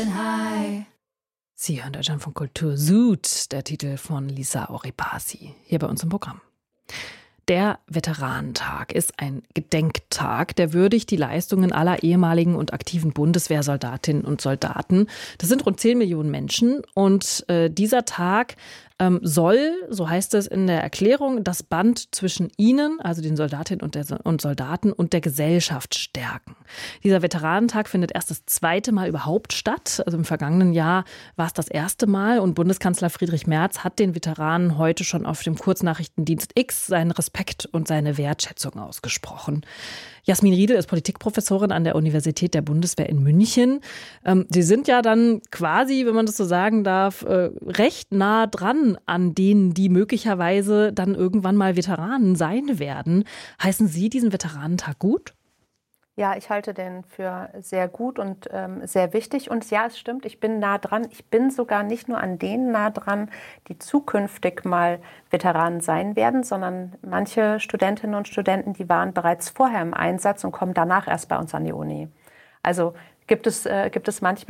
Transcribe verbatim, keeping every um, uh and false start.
Sie hören Deutschlandfunk Kultur Süd, der Titel von Lisa Oripasi, hier bei uns im Programm. Der Veteranentag ist ein Gedenktag, der würdigt die Leistungen aller ehemaligen und aktiven Bundeswehrsoldatinnen und Soldaten. Das sind rund zehn Millionen Menschen und äh, dieser Tag ähm, soll, so heißt es in der Erklärung, das Band zwischen ihnen, also den Soldatinnen und, der, und Soldaten und der Gesellschaft stärken. Dieser Veteranentag findet erst das zweite Mal überhaupt statt. Also im vergangenen Jahr war es das erste Mal und Bundeskanzler Friedrich Merz hat den Veteranen heute schon auf dem Kurznachrichtendienst X seinen Respekt und seine Wertschätzung ausgesprochen. Jasmin Riedel ist Politikprofessorin an der Universität der Bundeswehr in München. Sie sind ja dann quasi, wenn man das so sagen darf, recht nah dran an denen, die möglicherweise dann irgendwann mal Veteranen sein werden. Heißen Sie diesen Veteranentag gut? Ja, ich halte den für sehr gut und ähm, sehr wichtig. Und ja, es stimmt, ich bin nah dran. Ich bin sogar nicht nur an denen nah dran, die zukünftig mal Veteranen sein werden, sondern manche Studentinnen und Studenten, die waren bereits vorher im Einsatz und kommen danach erst bei uns an die Uni. Also gibt es, äh, gibt es manchmal